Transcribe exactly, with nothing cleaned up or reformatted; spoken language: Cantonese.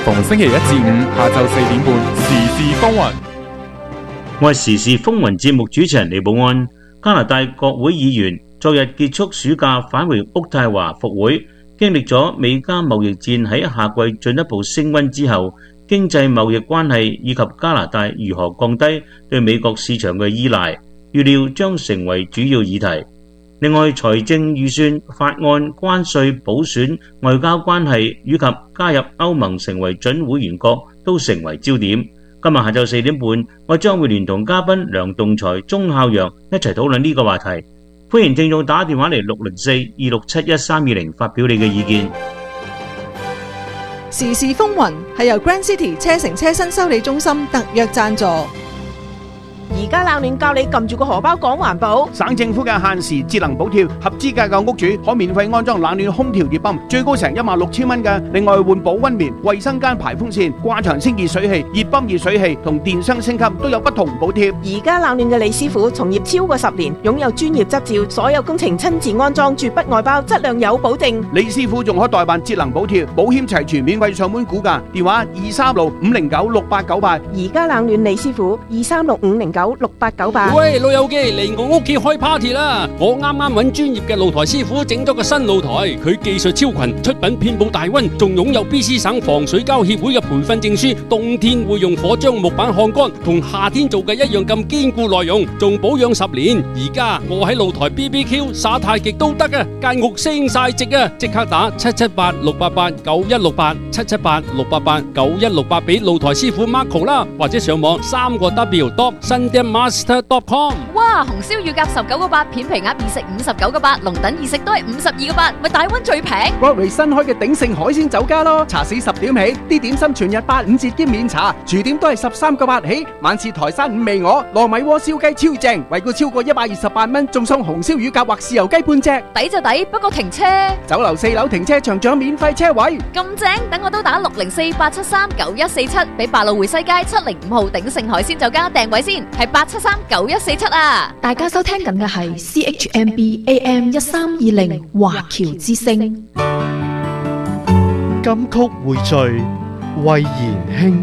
逢星期一至五下晝四點半，時事風雲。 我係時事風雲節目主持人李寶安。加拿大國會議員昨日結束暑假返回渥太華復會，經歷咗美加貿易戰喺夏季進一步升溫之後，經濟貿易關係以及加拿大如何降低對美國市場嘅依賴，預料將成為主要議題。另外，財政預算法案、關稅、補選、外交關係以及加入歐盟成為準會員國都成為焦點。今日下晝四點半，我將會聯同嘉賓梁棟才、鐘孝陽一齊討論呢個話題。歡迎聽眾打電話嚟六零四二六七一三二零發表你嘅意見。 時事風雲係由 Grand City 車城車新修理中心特約贊助。 而家冷暖教你撳住個荷包講環保。 省政府嘅限時節能補貼，合資格嘅屋主可免費安裝冷暖空調熱泵，最高成一萬六千蚊嘅。另外換保溫棉、衛生間排風扇、掛牆清熱水器、熱泵熱水器同電箱升級都有不同補貼。 而家冷暖嘅李師傅從業超過十年，擁有專業執照，所有工程親自安裝，絕不外包，質量有保證。 李師傅仲可代辦節能補貼，保險齊全，免費上門估價。電話二三六五零九六八九八。 而家冷暖李師傅二三六五零九六八九八。 喂，老友記嚟我屋企開 party 啦！我啱啱揾專業嘅露台師傅整咗個新露台，佢技術超群，出品遍佈大溫，仲擁有 B C 省防水膠協會嘅培訓證書。冬天會用火將木板烘乾，同夏天做嘅一樣咁堅固耐用，仲保養十年。而家我喺露台 B B Q 耍太極都得啊！間屋升晒值啊！即刻打七七八六八八九一六八七七八六八八九一六八俾露台師傅 Marco 啦，或者上網三個 W dot sundaemaster dot com。 哇！紅燒乳鴿十九個八，片皮鴨二食五十九個八，龍躉二食都係五十二個八，咪大溫最平。 Broadway 新開嘅鼎盛海鮮酒家咯，茶市十點起，啲點心全日八五折兼免茶，廚點都係十三個八起。晚市台山五味鵝、糯米鍋燒雞超正，惠顧超過一百二十八蚊，仲送紅燒乳鴿或豉油雞半隻。 抵就抵，不過停車。 酒樓四樓停車場仲有免費車位。 咁正，等我都打六零四八七三九一四七，俾百老匯西街七零五號鼎盛海鮮酒家訂位先，係八七三九一四七啊！ 大家收聽緊嘅係 C H M B A M 一三二零華僑之聲。 金曲匯聚，蔚然輕